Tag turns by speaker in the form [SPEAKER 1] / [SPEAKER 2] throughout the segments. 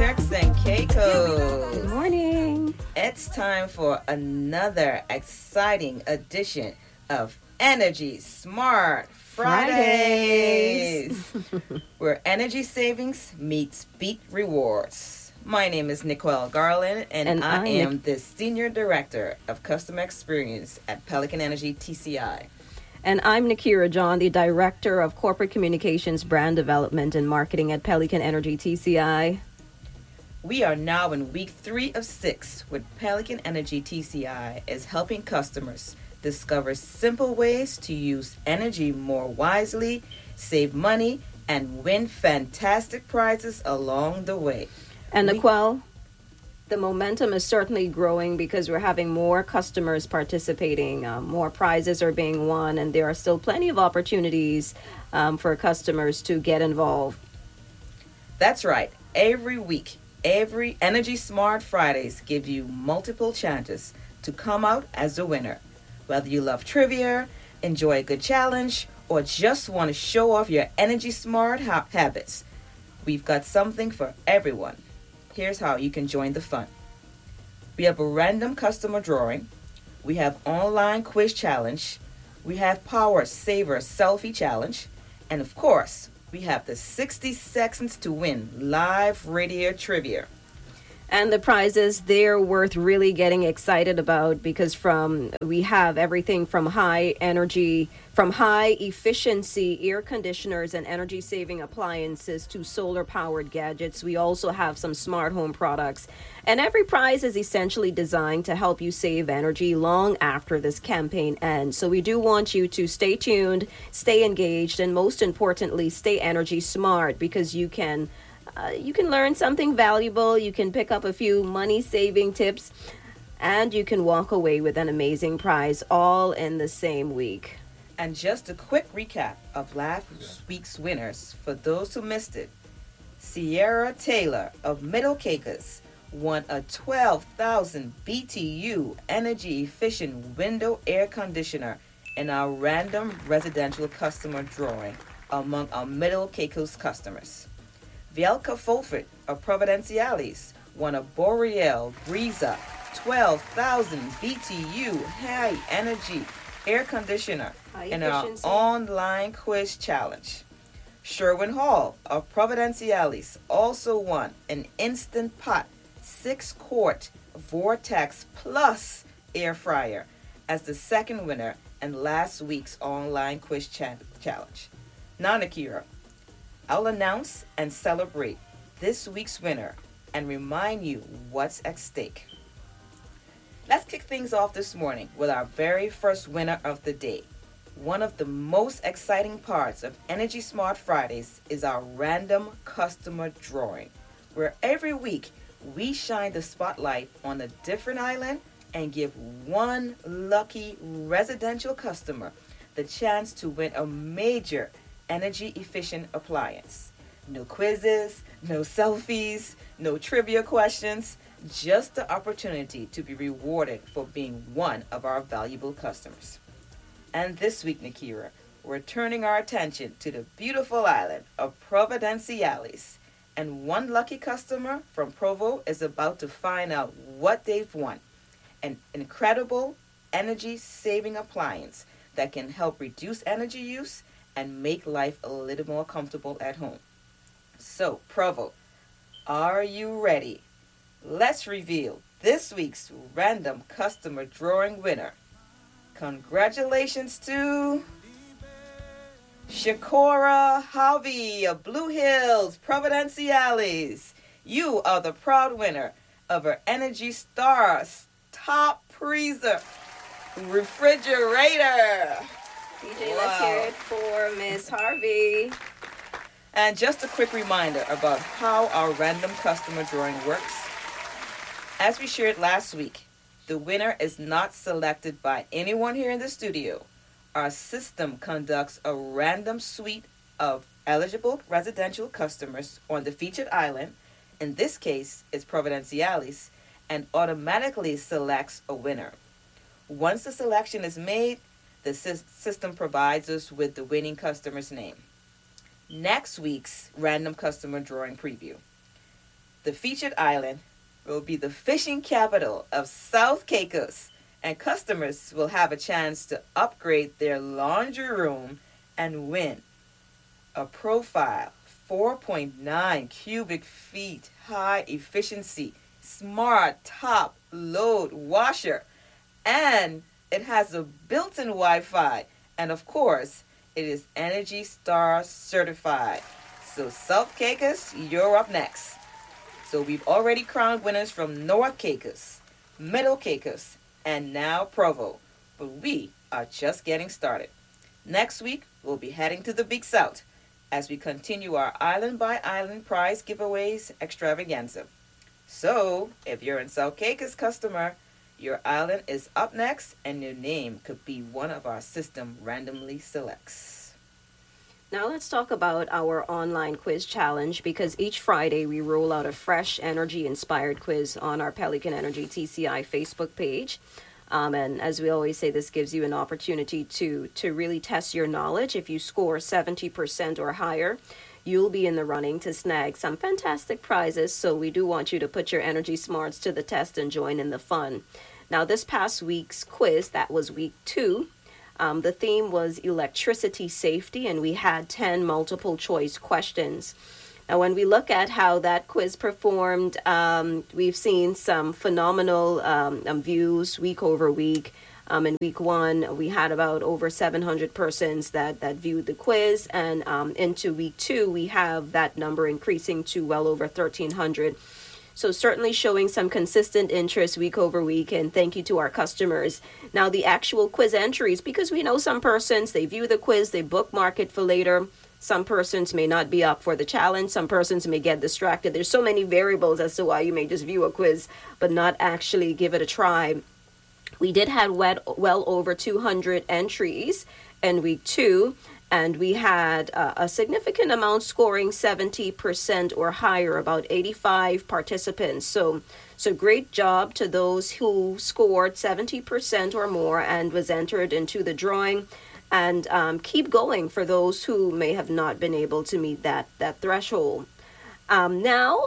[SPEAKER 1] Turks and
[SPEAKER 2] Good
[SPEAKER 1] Caicos.
[SPEAKER 2] morning.
[SPEAKER 1] It's time for another exciting edition of Energy Smart Fridays, where energy savings meets beat rewards. My name is Nicole Garland, and I am the Senior Director of Customer Experience at Pelican Energy TCI.
[SPEAKER 2] And I'm Nakira John, the Director of Corporate Communications, Brand Development, and Marketing at Pelican Energy TCI.
[SPEAKER 1] We are now in week 3 of 6 with Pelican Energy TCI is helping customers discover simple ways to use energy more wisely, save money, and win fantastic prizes along the way.
[SPEAKER 2] And Nicole, the momentum is certainly growing because we're having more customers participating. More prizes are being won, and there are still plenty of opportunities for customers to get involved.
[SPEAKER 1] That's right. Every week, every Energy Smart Fridays give you multiple chances to come out as a winner. Whether you love trivia, enjoy a good challenge, or just want to show off your Energy Smart habits, we've got something for everyone. Here's how you can join the fun. We have a random customer drawing. We have online quiz challenge. We have Power Saver Selfie Challenge. And of course, we have the 60 seconds to win live radio trivia.
[SPEAKER 2] And the prizes, they're worth really getting excited about because we have everything from high efficiency air conditioners and energy saving appliances to solar powered gadgets. We also have some smart home products. And every prize is essentially designed to help you save energy long after this campaign ends. So we do want you to stay tuned, stay engaged, and most importantly, stay energy smart because you can learn something valuable, you can pick up a few money-saving tips, and you can walk away with an amazing prize all in the same week.
[SPEAKER 1] And just a quick recap of last week's winners for those who missed it. Sierra Taylor of Middle Caicos won a 12,000 BTU energy-efficient window air conditioner in our random residential customer drawing among our Middle Caicos customers. Vielka Fulford of Providenciales won a Boreal Breeza 12,000 BTU high energy air conditioner in our online quiz challenge. Sherwin Hall of Providenciales also won an Instant Pot 6-quart Vortex Plus air fryer as the second winner in last week's online quiz challenge. Now, Nakira, I'll announce and celebrate this week's winner and remind you what's at stake. Let's kick things off this morning with our very first winner of the day. One of the most exciting parts of Energy Smart Fridays is our random customer drawing, where every week we shine the spotlight on a different island and give one lucky residential customer the chance to win a major energy-efficient appliance. No quizzes, no selfies, no trivia questions, just the opportunity to be rewarded for being one of our valuable customers. And this week, Nakira, we're turning our attention to the beautiful island of Providenciales, and one lucky customer from Provo is about to find out what they've won. An incredible energy-saving appliance that can help reduce energy use and make life a little more comfortable at home. So, Provo, are you ready? Let's reveal this week's random customer drawing winner. Congratulations to Shakora Harvey of Blue Hills, Providenciales. You are the proud winner of our Energy Star's top freezer refrigerator.
[SPEAKER 2] DJ, let's hear it for Miss Harvey.
[SPEAKER 1] And just a quick reminder about how our random customer drawing works. As we shared last week, the winner is not selected by anyone here in the studio. Our system conducts a random suite of eligible residential customers on the featured island, in this case it's Providenciales, and automatically selects a winner. Once the selection is made, the system provides us with the winning customer's name. Next week's random customer drawing preview. The featured island will be the fishing capital of South Caicos, and customers will have a chance to upgrade their laundry room and win a profile 4.9 cubic feet high efficiency smart top load washer, and it has a built-in Wi-Fi, and of course it is Energy Star certified. So South Caicos, you're up next. So we've already crowned winners from North Caicos, Middle Caicos, and now Provo, but we are just getting started. Next week we'll be heading to the Big South as we continue our island by island prize giveaways extravaganza. So if you're in South Caicos customer, your island is up next and your name could be one of our system randomly selects.
[SPEAKER 2] Now let's talk about our online quiz challenge, because each Friday we roll out a fresh energy inspired quiz on our Pelican Energy TCI Facebook page. And as we always say, this gives you an opportunity to really test your knowledge. If you score 70% or higher, you'll be in the running to snag some fantastic prizes. So we do want you to put your energy smarts to the test and join in the fun. Now, this past week's quiz, that was week 2, the theme was electricity safety, and we had 10 multiple choice questions. Now, when we look at how that quiz performed, we've seen some phenomenal views week over week. In week 1, we had about over 700 persons that viewed the quiz. And into week 2, we have that number increasing to well over 1,300. So certainly showing some consistent interest week over week. And thank you to our customers. Now, the actual quiz entries, because we know some persons, they view the quiz, they bookmark it for later. Some persons may not be up for the challenge. Some persons may get distracted. There's so many variables as to why you may just view a quiz but not actually give it a try. We did have well over 200 entries in week 2, and we had a significant amount scoring 70% or higher, about 85 participants. So great job to those who scored 70% or more and was entered into the drawing. And keep going for those who may have not been able to meet that threshold. Now,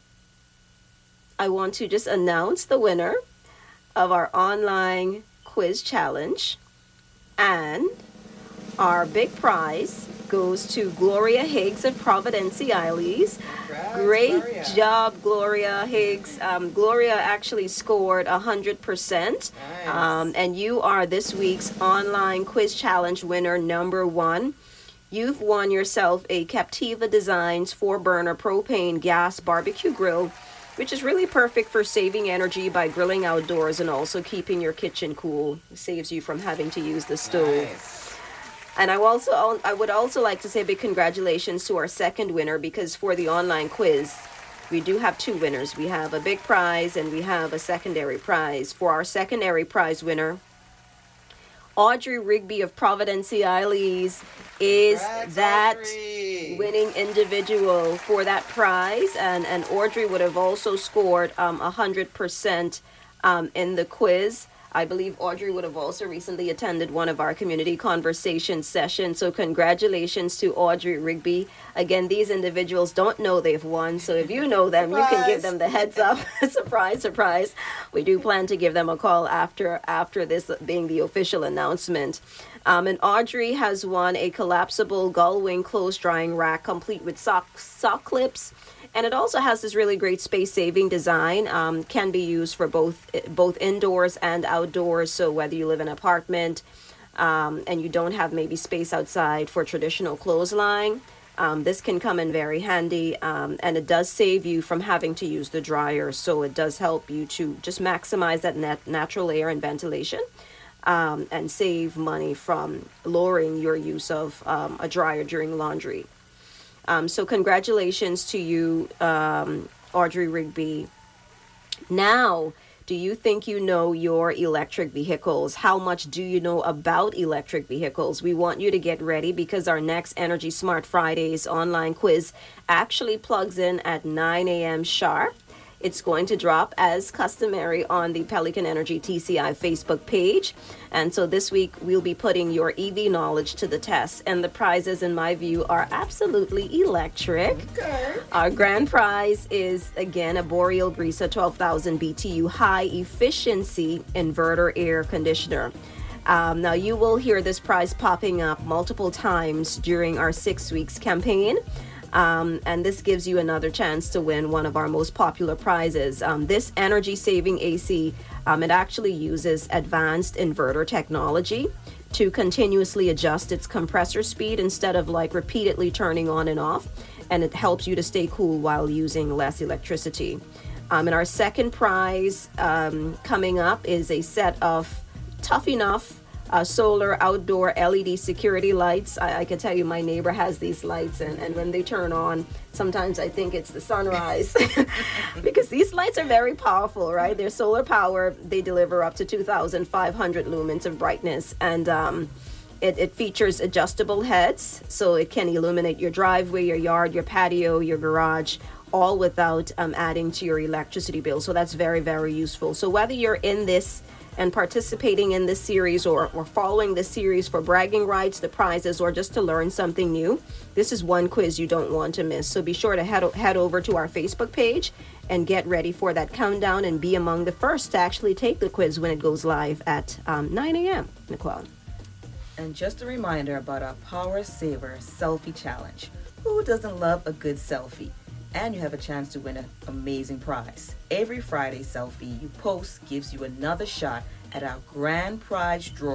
[SPEAKER 2] I want to just announce the winner of our online quiz challenge. And our big prize goes to Gloria Higgs of Providencia Isles. Great job, Gloria Higgs. Gloria actually scored 100%. Nice. And you are this week's online quiz challenge winner number 1. You've won yourself a Captiva Designs 4-burner propane gas barbecue grill, which is really perfect for saving energy by grilling outdoors and also keeping your kitchen cool. It saves you from having to use the stove. Nice. And I would also like to say big congratulations to our second winner, because for the online quiz, we do have 2 winners. We have a big prize and we have a secondary prize. For our secondary prize winner, Audrey Rigby of Providencia Isles is that Audrey. Winning individual for that prize. And Audrey would have also scored 100% in the quiz. I believe Audrey would have also recently attended one of our community conversation sessions. So congratulations to Audrey Rigby. Again, these individuals don't know they've won. So if you know them, surprise. You can give them the heads up. Surprise, surprise. We do plan to give them a call after this being the official announcement. And Audrey has won a collapsible gull wing clothes drying rack complete with sock clips. And it also has this really great space-saving design. Can be used for both indoors and outdoors. So whether you live in an apartment and you don't have maybe space outside for traditional clothesline, this can come in very handy. And it does save you from having to use the dryer. So it does help you to just maximize that natural air and ventilation. And save money from lowering your use of a dryer during laundry. So congratulations to you, Audrey Rigby. Now, do you think you know your electric vehicles? How much do you know about electric vehicles? We want you to get ready, because our next Energy Smart Fridays online quiz actually plugs in at 9 a.m. sharp. It's going to drop as customary on the Pelican Energy TCI Facebook page. And so this week we'll be putting your EV knowledge to the test. And the prizes, in my view, are absolutely electric.
[SPEAKER 1] Okay.
[SPEAKER 2] Our grand prize is, again, a Boreal Brisa 12,000 BTU high efficiency inverter air conditioner. Now, you will hear this prize popping up multiple times during our 6 weeks campaign. And this gives you another chance to win one of our most popular prizes. This energy saving AC, it actually uses advanced inverter technology to continuously adjust its compressor speed instead of like repeatedly turning on and off. And it helps you to stay cool while using less electricity. And our second prize coming up is a set of Tough Enough solar outdoor LED security lights. I can tell you my neighbor has these lights, and when they turn on, sometimes I think it's the sunrise because these lights are very powerful, right? They're solar power. They deliver up to 2,500 lumens of brightness, and it features adjustable heads, so it can illuminate your driveway, your yard, your patio, your garage, all without adding to your electricity bill. So that's very, very useful. So whether you're in this and participating in this series or following this series for bragging rights, the prizes, or just to learn something new, this is one quiz you don't want to miss. So be sure to head over to our Facebook page and get ready for that countdown and be among the first to actually take the quiz when it goes live at 9 a.m. Nicole.
[SPEAKER 1] And just a reminder about our Power Saver Selfie Challenge. Who doesn't love a good selfie? And you have a chance to win an amazing prize. Every Friday selfie you post gives you another shot at our grand prize draw